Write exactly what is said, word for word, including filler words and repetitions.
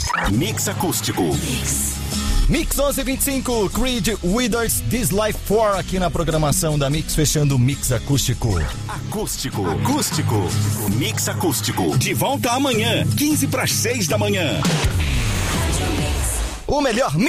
Mix Acústico. Mix. Mix onze e vinte e cinco, Creed Withers This Life quatro aqui na programação da Mix, fechando o Mix Acústico. Acústico, acústico, Mix Acústico. De volta amanhã, quinze para as seis da manhã. O melhor